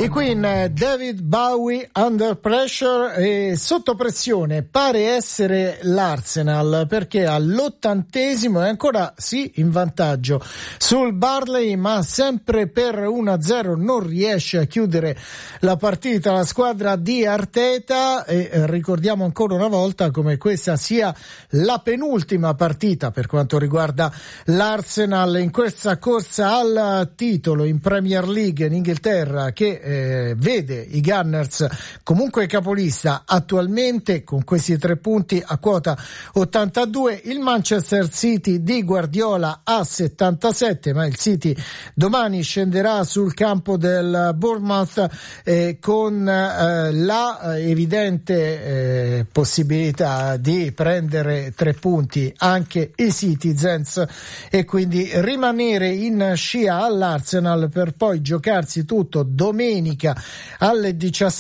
I Queen, David Bowie, Under Pressure, e sotto pressione pare essere l'Arsenal, perché all'80° è ancora sì in vantaggio sul Burnley, ma sempre per 1-0 non riesce a chiudere la partita la squadra di Arteta. E ricordiamo ancora una volta come questa sia la penultima partita per quanto riguarda l'Arsenal in questa corsa al titolo in Premier League in Inghilterra, che vede i Gunners comunque capolista attualmente con questi 3 punti a quota 82, il Manchester City di Guardiola a 77, ma il City domani scenderà sul campo del Bournemouth con la evidente possibilità di prendere 3 punti anche i Citizens e quindi rimanere in scia all'Arsenal per poi giocarsi tutto domenica alle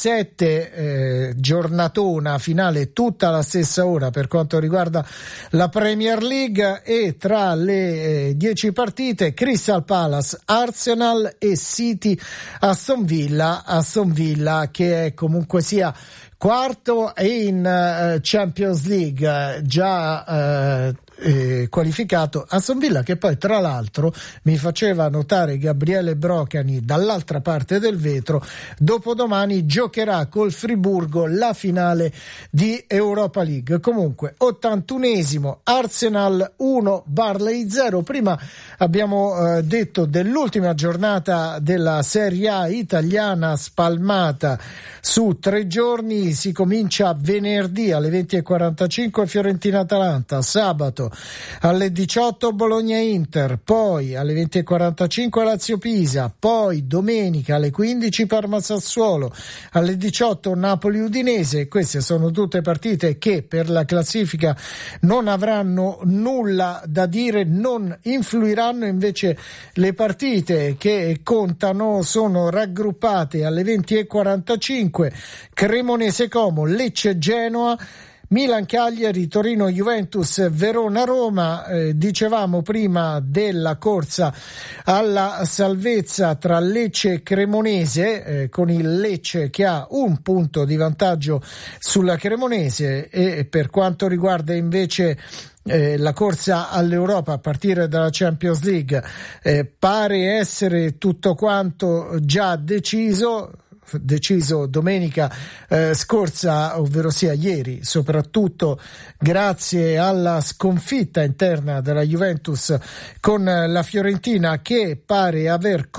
17, giornatona finale tutta alla stessa ora per quanto riguarda la Premier League, e tra le 10 partite Crystal Palace, Arsenal e City Aston Villa che è comunque sia quarto in Champions League, già qualificato. Aston Villa che poi tra l'altro mi faceva notare Gabriele Brocani dall'altra parte del vetro, dopodomani giocherà col Friburgo la finale di Europa League. Comunque 81° Arsenal 1 Burnley 0. Prima abbiamo detto dell'ultima giornata della Serie A italiana spalmata su 3 giorni. Si comincia venerdì alle 20:45 Fiorentina-Atalanta, sabato alle 18 Bologna-Inter, poi alle 20:45 Lazio-Pisa, poi domenica alle 15 Parma-Sassuolo, alle 18 Napoli-Udinese. Queste sono tutte partite che per la classifica non avranno nulla da dire, non influiranno. Invece le partite che contano sono raggruppate alle 20:45 Cremonese-Como, Lecce-Genoa, Milan-Cagliari, Torino-Juventus, Verona-Roma. Dicevamo prima della corsa alla salvezza tra Lecce e Cremonese, con il Lecce che ha 1 punto di vantaggio sulla Cremonese, e per quanto riguarda invece la corsa all'Europa a partire dalla Champions League, pare essere tutto quanto già deciso domenica scorsa, ovvero sia ieri, soprattutto grazie alla sconfitta interna della Juventus con la Fiorentina, che pare aver